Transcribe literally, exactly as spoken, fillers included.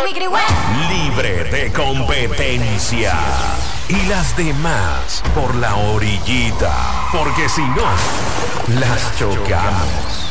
Libre de competencia. Y las demás por la orillita. Porque si no, las chocamos.